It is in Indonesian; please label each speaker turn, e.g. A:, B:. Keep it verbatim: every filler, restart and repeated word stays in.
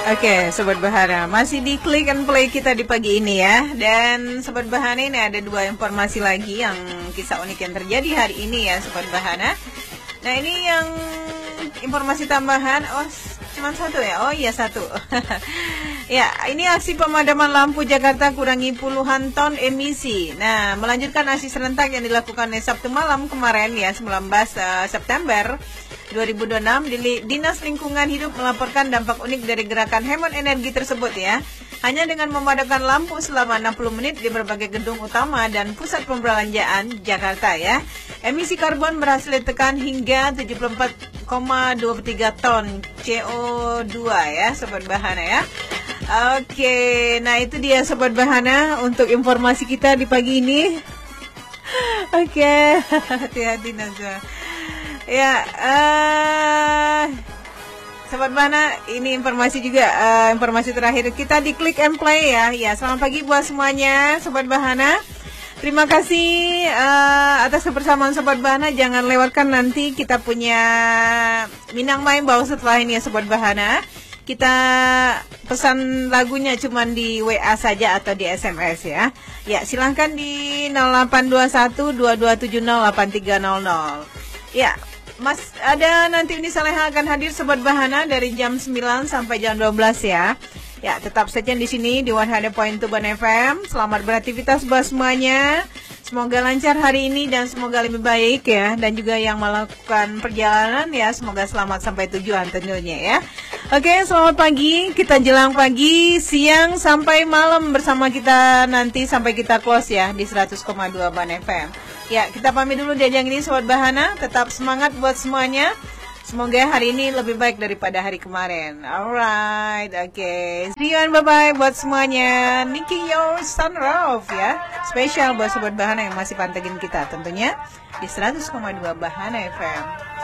A: Oke, Sobat Bahana, masih di Click and Play kita di pagi ini ya. Dan Sobat Bahana, ini ada dua informasi lagi yang kisah unik yang terjadi hari ini ya Sobat Bahana. Nah ini yang informasi tambahan, oh cuma satu ya, oh iya satu. Ya, ini aksi pemadaman lampu Jakarta kurangi puluhan ton emisi. Nah, melanjutkan aksi serentak yang dilakukan Sabtu malam kemarin ya, sembilan belas September dua ribu dua puluh enam, Dinas Lingkungan Hidup melaporkan dampak unik dari gerakan hemat energi tersebut ya. Hanya dengan memadamkan lampu selama enam puluh menit di berbagai gedung utama dan pusat perbelanjaan Jakarta ya. Emisi karbon berhasil ditekan hingga tujuh puluh empat koma dua tiga ton C O dua ya Sobat Bahana ya. Oke, nah itu dia Sobat Bahana untuk informasi kita di pagi ini. Oke, hati-hati Nazwa. Ya, uh, Sobat Bahana, ini informasi juga, uh, informasi terakhir kita di Click and Play ya. Ya, selamat pagi buat semuanya Sobat Bahana. Terima kasih uh, atas kebersamaan Sobat Bahana. Jangan lewatkan nanti kita punya Minang Main Bau setelah ini ya Sobat Bahana. Kita pesan lagunya cuman di W A saja atau di S M S ya. Ya, silahkan di nol delapan dua satu dua dua tujuh nol delapan tiga nol nol. Ya, Mas, ada nanti ini Saleha akan hadir Sobat Bahana dari jam sembilan sampai jam dua belas ya. Ya, tetap saja di sini di seratus koma dua Ban F M. Selamat beraktivitas buat semuanya. Semoga lancar hari ini dan semoga lebih baik ya. Dan juga yang melakukan perjalanan ya, semoga selamat sampai tujuan tentunya ya. Oke, selamat pagi. Kita jelang pagi, siang sampai malam bersama kita nanti sampai kita close ya di seratus koma dua Ban F M. Ya, kita pamit dulu di ajang ini Sobat Bahana. Tetap semangat buat semuanya. Semoga hari ini lebih baik daripada hari kemarin. Alright, oke. Okay. See you and bye-bye buat semuanya. Nicky Your Sunroof ya. Spesial buat Sobat Bahana yang masih pantengin kita tentunya di seratus koma dua Bahana F M.